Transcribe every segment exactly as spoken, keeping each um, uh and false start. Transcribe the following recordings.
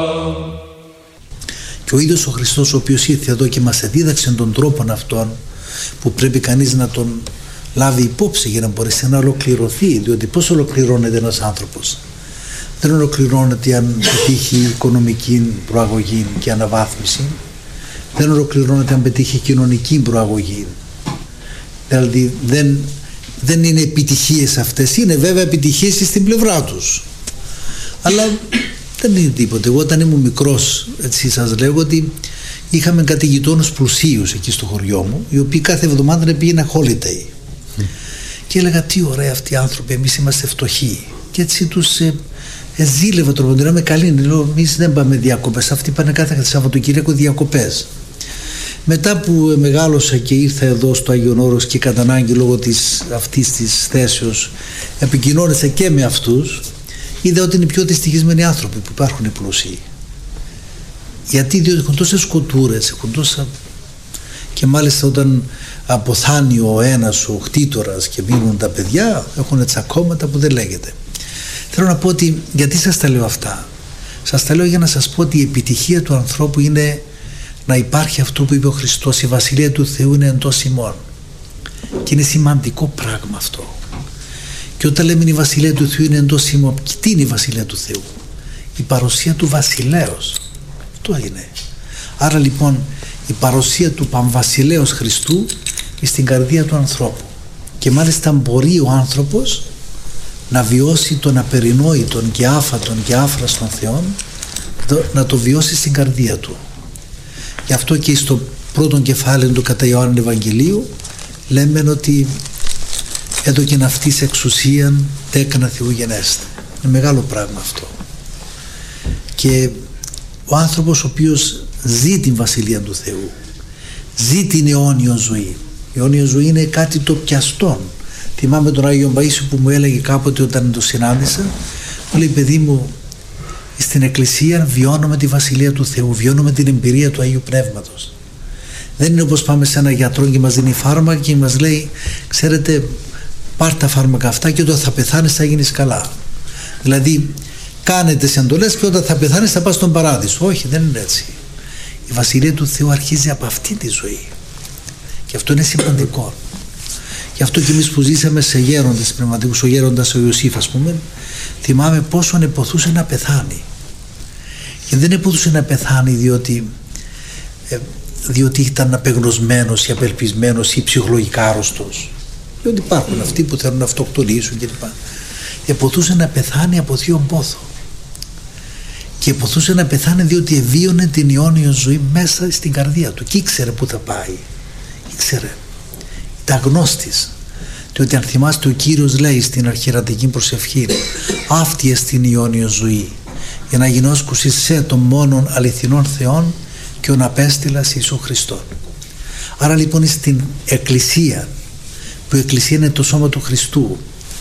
Και ο ίδιος ο Χριστός, ο οποίος ήρθε εδώ και μας εδίδαξε τον τρόπο αυτόν που πρέπει κανείς να τον λάβει υπόψη για να μπορέσει να ολοκληρωθεί, διότι πώς ολοκληρώνεται ένας άνθρωπος? Δεν ολοκληρώνεται αν πετύχει οικονομική προαγωγή και αναβάθμιση, δεν ολοκληρώνεται αν πετύχει κοινωνική προαγωγή, δηλαδή δεν, δεν είναι επιτυχίες αυτές, είναι βέβαια επιτυχίες στην πλευρά τους, αλλά δεν είναι τίποτε. Εγώ όταν ήμουν μικρός, έτσι σας λέγω, ότι είχαμε κάτι γειτόνους πλουσίους εκεί στο χωριό μου, οι οποίοι κάθε εβδομάδα πήγαιναν holiday. Mm. Και έλεγα, τι ωραία αυτοί οι άνθρωποι, εμείς είμαστε φτωχοί. Και έτσι τους ε, ε, ζήλευα τροποντινά με καλή. Λέω, εμείς δεν πάμε διακοπές, αυτοί πάνε κάθε Σαββατοκύριακο διακοπές. Μετά που μεγάλωσα και ήρθα εδώ στο Άγιον Όρος και κατά ανάγκη λόγω της, αυτής της θέσεως επικοινώνησα και με αυτούς, είδα ότι είναι πιο δυστυχισμένοι άνθρωποι που υπάρχουν οι πλούσιοι. Γιατί? Διότι έχουν τόσες κοτούρες, έχουν τόσα... και μάλιστα όταν αποθάνει ο ένας ο κτήτορας και μείνουν τα παιδιά, έχουν τσακώματα που δεν λέγεται. Θέλω να πω ότι, γιατί σας τα λέω αυτά? Σας τα λέω για να σας πω ότι η επιτυχία του ανθρώπου είναι να υπάρχει αυτό που είπε ο Χριστός, η Βασιλεία του Θεού είναι εντός ημών. Και είναι σημαντικό πράγμα αυτό. Και όταν λέμε η Βασιλεία του Θεού είναι εντός ημών, και τι είναι η Βασιλεία του Θεού? Η παρουσία του Βασιλέως. Αυτό είναι. Άρα λοιπόν η παρουσία του Πανβασιλέως Χριστού στην καρδία του ανθρώπου. Και μάλιστα μπορεί ο άνθρωπος να βιώσει τον απερινόητον και άφατον και άφραστον Θεόν, να το βιώσει στην καρδία του. Γι' αυτό και στο πρώτο κεφάλαιο του κατά Ιωάννη Ευαγγελίου λέμε ότι έδωκεν αυτής εξουσίαν τέκνα Θεού γενέστε. Είναι μεγάλο πράγμα αυτό. Και ο άνθρωπος ο οποίος ζει την Βασιλεία του Θεού, ζει την αιώνιο ζωή. Η αιώνια ζωή είναι κάτι το πιαστόν. Θυμάμαι τον Άγιο Παΐσιο που μου έλεγε κάποτε όταν το συνάντησα, μου λέει, παιδί μου, στην Εκκλησία βιώνουμε τη Βασιλεία του Θεού, βιώνουμε την εμπειρία του Αγίου Πνεύματος. Δεν είναι όπως πάμε σε ένα γιατρό και μας δίνει φάρμακα και μας λέει, ξέρετε, πάρ' τα φάρμακα αυτά και όταν θα πεθάνεις θα γίνεις καλά. Δηλαδή κάνετε τις εντολές και όταν θα πεθάνεις θα πας στον παράδεισο. Όχι, δεν είναι έτσι. Η Βασιλεία του Θεού αρχίζει από αυτή τη ζωή και αυτό είναι σημαντικό. Γι' αυτό και εμείς που ζήσαμε σε γέροντες πνευματικούς, ο γέροντας ο Ιωσήφ ας πούμε, θυμάμαι πόσο εποθούσε να πεθάνει. Και δεν εποθούσε να πεθάνει διότι, ε, διότι ήταν απεγνωσμένος ή απελπισμένος ή ψυχολογικά άρρωστος. Διότι υπάρχουν αυτοί που θέλουν να αυτοκτονήσουν κλπ. Εποθούσε να πεθάνει από θείον πόθο. Και εποθούσε να πεθάνει διότι εβίωνε την αιώνιο ζωή μέσα στην καρδία του και ήξερε που θα πάει. Ήξερε. Ήταν γνώστης. Διότι αν θυμάστε, ο Κύριος λέει στην αρχιερατική προσευχή, αυτή εστιν η αιώνιο ζωή, για να γινώσκουσι σε των μόνον αληθινών Θεών και ον απέστειλας Ιησού Χριστόν. Άρα λοιπόν στην Εκκλησία, που η Εκκλησία είναι το σώμα του Χριστού,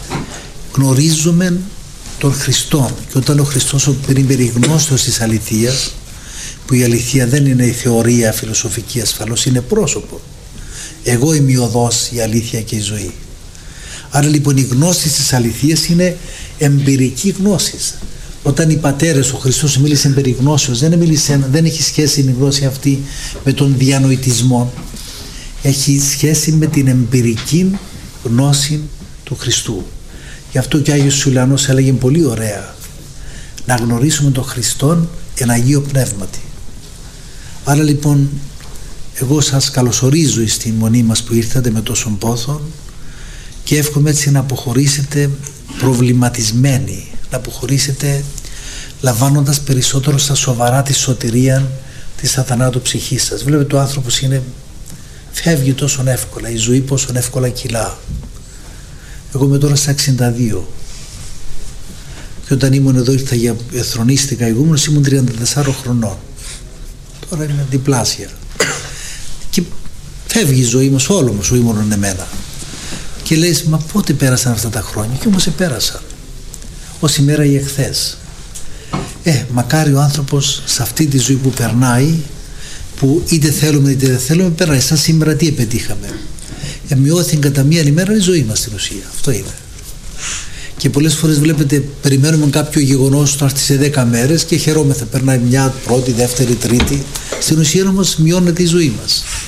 γνωρίζουμε τον Χριστόν. Και όταν ο Χριστός είναι περιγνώστος της αληθείας, που η αληθεία δεν είναι η θεωρία φιλοσοφική ασφαλώς, είναι πρόσωπο. Εγώ είμαι η οδός, η αλήθεια και η ζωή. Άρα λοιπόν η γνώση της αληθείας είναι εμπειρική γνώση. Όταν οι πατέρες, ο Χριστός μίλησε περί γνώσεως, δεν, μίλησε, δεν έχει σχέση η γνώση αυτή με τον διανοητισμό. Έχει σχέση με την εμπειρική γνώση του Χριστού. Γι' αυτό και ο Άγιος Σουλιανός έλεγε πολύ ωραία, να γνωρίσουμε τον Χριστόν εν Αγίο Πνεύματι. Άρα λοιπόν εγώ σας καλωσορίζω στη μονή μας που ήρθατε με τόσον πόθο και εύχομαι έτσι να αποχωρήσετε προβληματισμένοι, να αποχωρήσετε λαμβάνοντας περισσότερο στα σοβαρά τη σωτηρία της αθανάτου ψυχής σας. Βλέπετε, ο άνθρωπος είναι, φεύγει τόσο εύκολα, η ζωή πόσο εύκολα κυλά. Εγώ είμαι τώρα στα εξήντα δύο και όταν ήμουν εδώ, ήρθα για εθρονίστηκα ηγούμενος, ήμουν τριάντα τεσσάρων χρονών. Τώρα είμαι διπλάσια και φεύγει η ζωή μας, όλο μου ζωή μόνο εμένα. Και λες, μα πότε πέρασαν αυτά τα χρόνια? Και όμως επέρασαν ως ημέρα ή εχθές. Ε, μακάρι ο άνθρωπος σε αυτή τη ζωή που περνάει, που είτε θέλουμε είτε δεν θέλουμε, περνάει. Σαν σήμερα τι επετύχαμε? Εμειώθηκε κατά μία ημέρα η ζωή μας στην ουσία. Αυτό είναι. Και πολλές φορές βλέπετε, περιμένουμε κάποιο γεγονός να έρθει σε δέκα μέρες και χαιρόμεθα. Περνάει μια, πρώτη, δεύτερη, τρίτη. Στην ουσία όμως μειώνεται η ζωή μας.